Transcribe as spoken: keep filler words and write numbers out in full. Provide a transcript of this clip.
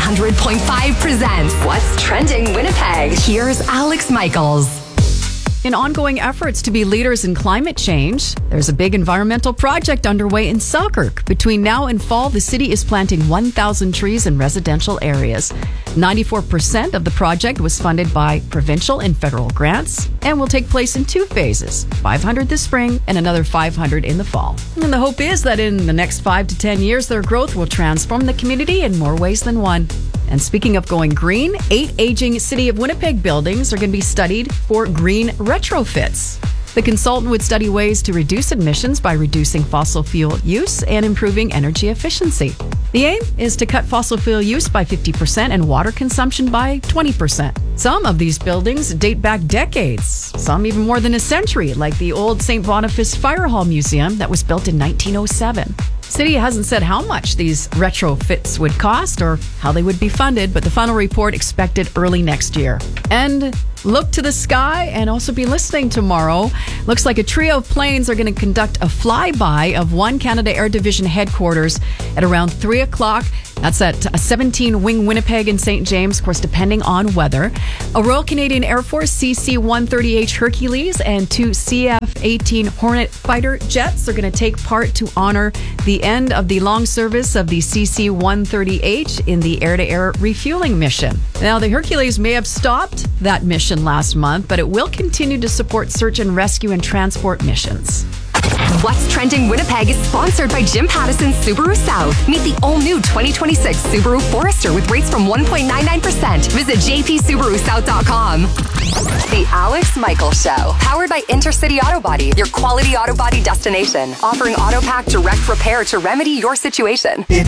hundred point five presents What's Trending Winnipeg. Here's Alex Michaels. In ongoing efforts to be leaders in climate change, there's a big environmental project underway in Selkirk. Between now and fall, the city is planting one thousand trees in residential areas. ninety-four percent of the project was funded by provincial and federal grants and will take place in two phases, five hundred this spring and another five hundred in the fall. And the hope is that in the next five to ten years, their growth will transform the community in more ways than one. And speaking of going green, eight aging City of Winnipeg buildings are going to be studied for green retrofits. The consultant would study ways to reduce emissions by reducing fossil fuel use and improving energy efficiency. The aim is to cut fossil fuel use by fifty percent and water consumption by twenty percent. Some of these buildings date back decades, some even more than a century, like the old Saint Boniface Fire Hall Museum that was built in nineteen oh seven. City hasn't said how much these retrofits would cost or how they would be funded, but the final report expected early next year. And look to the sky and also be listening tomorrow. Looks like a trio of planes are going to conduct a flyby of One Canada Air Division headquarters at around three o'clock. That's at a seventeen Wing Winnipeg and Saint James, of course, depending on weather. A Royal Canadian Air Force C C one thirty H Hercules and two C F eighteen Hornet fighter jets are going to take part to honor the end of the long service of the C C one thirty H in the air-to-air refueling mission. Now, the Hercules may have stopped that mission last month, but it will continue to support search and rescue and transport missions. What's Trending Winnipeg is sponsored by Jim Pattison Subaru South. Meet the all-new twenty twenty-six Subaru Forester with rates from one point nine nine percent. Visit j p subaru south dot com. The Alex Michaels Show. Powered by Intercity Auto Body, your quality auto body destination. Offering AutoPack direct repair to remedy your situation. It